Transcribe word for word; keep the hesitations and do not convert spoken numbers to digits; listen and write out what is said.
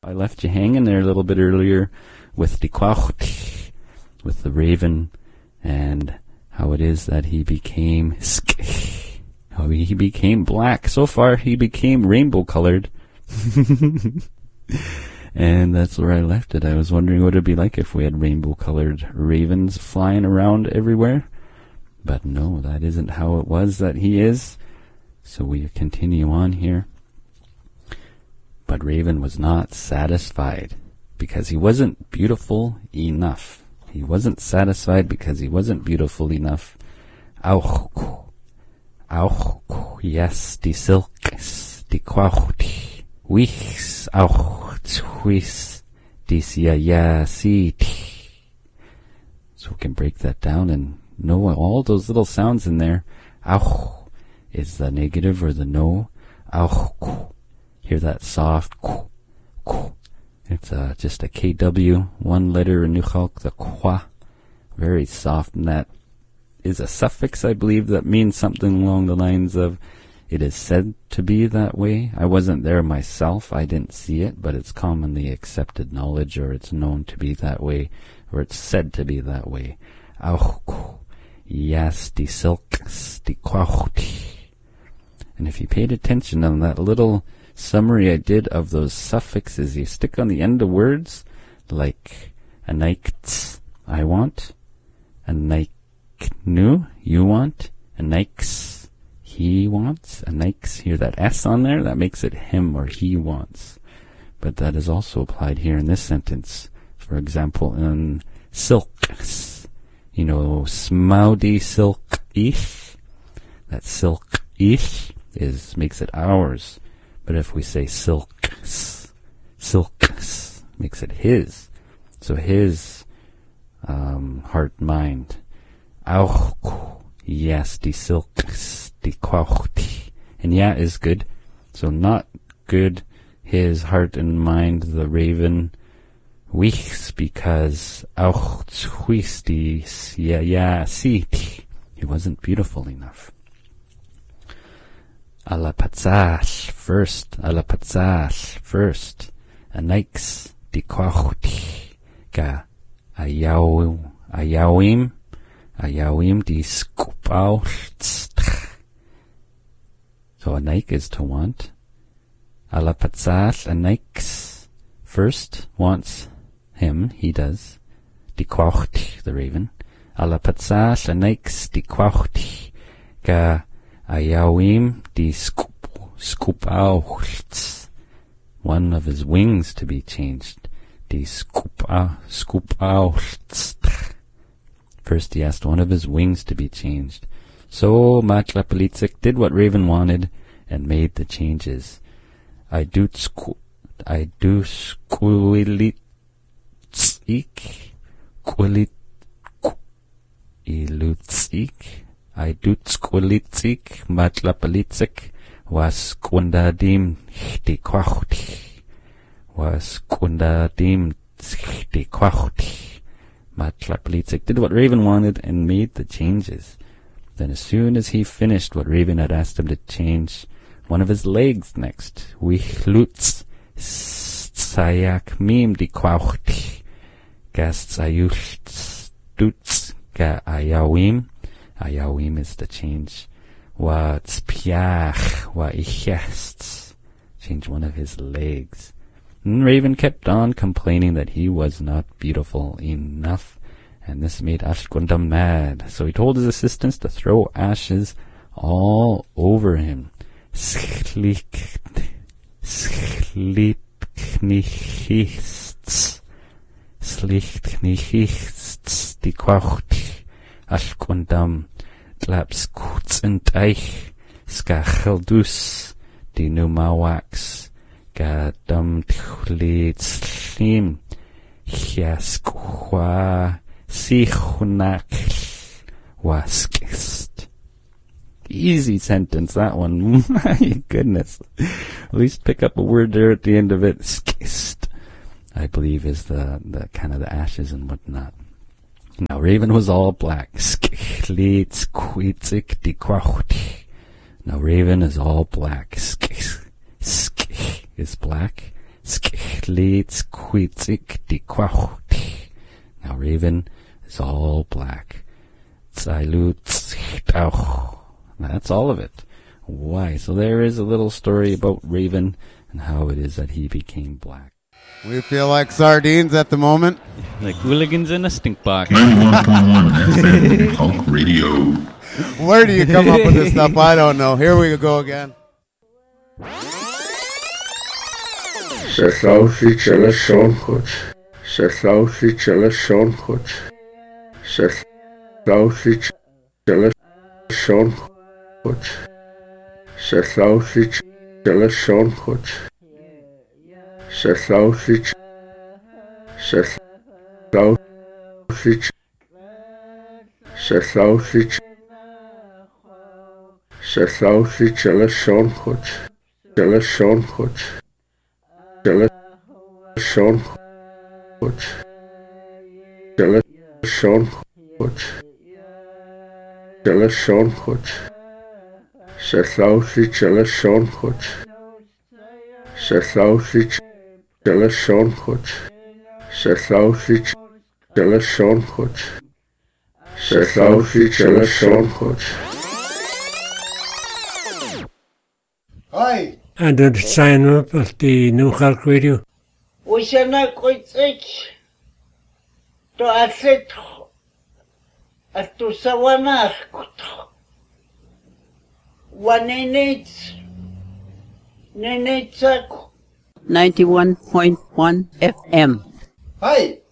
I left you hanging there a little bit earlier with the Quacht, with the raven, and how it is that he became how he became black. So far, he became rainbow colored. And that's where I left it. I was wondering what it'd be like if we had rainbow colored ravens flying around everywhere. But no, that isn't how it was that he is. So we continue on here. But Raven was not satisfied because he wasn't beautiful enough. He wasn't satisfied because he wasn't beautiful enough. Auch, auch, yes, die Silkes, die Quacht, wichs, auch, twis, dis ja ja sieht. So we can break that down and know all those little sounds in there. Auch is the negative or the no. Auch. Hear that soft. It's uh, just a K W, one letter in Nuchalk, the kwa. Very soft, and that is a suffix, I believe, that means something along the lines of it is said to be that way. I wasn't there myself. I didn't see it, but it's commonly accepted knowledge, or it's known to be that way, or it's said to be that way. Auch. Yes, die Silkes, die Quacht. And if you paid attention on that little summary I did of those suffixes you stick on the end of words, like a nikts, I want, a niknu, you want, a nikes, he wants, a nikes, hear that S on there, that makes it him or he wants. But that is also applied here in this sentence. For example, in silks, you know, smaudi silk ish, that silk ish is, makes it ours. But if we say silks, silks makes it his. So his um, heart, mind. Auch, yes, die Silkes, die Quacht. And yeah is good. So not good, his heart and mind, the raven. Wichs, because auch zwistis, ja, ja, sieht. He wasn't beautiful enough. A la patzach, first, a la patzach, first, a nikes, die Quacht, ga, a yau, a yauim, a yauim, die skupaucht. So a nike is to want. A la patzach, a nikes, first, wants him, he does, die Quacht, the raven. A la patzach, a nikes, die Quacht, ga, Ayawim di scoop scoopauchts. One of his wings to be changed. Di scoopa scoopauchts. First he asked one of his wings to be changed. So Matlapalitzik did what Raven wanted and made the changes. I do sco I do squilitzik quilit ilutzik. I do squilitzik, matlapalitzik, was kundadim die Quacht, was kundadim die Quacht. Matlapalitzik did what Raven wanted and made the changes. Then as soon as he finished what Raven had asked him to change, one of his legs next, wichlutz, sayak mim die Quacht, gas ayucht stutz ga ayawim. Ayawim is the change. Wa tzpiach, wa ichests. Change one of his legs. And Raven kept on complaining that he was not beautiful enough, and this made Ashkundam mad. So he told his assistants to throw ashes all over him. Schlicht, schlitknichists, schlitknichists, die Quacht. Ashkundam, tlaps kutzentich, skacheldus, die numawax, gadam tchlitslim, chiaskwa, sichunakl, waskist. Easy sentence, that one. My goodness. At least pick up a word there at the end of it. Skist, I believe, is the, the kind of the ashes and whatnot. Now Raven was all black. Now Raven is all black. Sk is black. Now Raven is all black. That's all of it. Why? So there is a little story about Raven and how it is that he became black. We feel like sardines at the moment. Like hooligans in a stink box. ninety-one point one F M Punk Radio. Where do you come up with this stuff? I don't know. Here we go again. Sethausi chela Sean goed. Sethausi chela Sean goed. Sethausi chela Sean goed. Sethausi chela Sean goed. Sethausi Sethausi Sethausi Sethausi chela Sean goed. Chela Sean goed. Chela Sean goed. Chela Sean goed. Chela Sean goed. Sethausi chela Sean goed. Sethausi chela Sean goed. Sethausi chela Sean goed. Sethausi chela Sean goed. Hi. And then sign up at the New Hulk Radio. We shall not quit it. To asset at to sawana one minute ninety-one point one F M. Hi.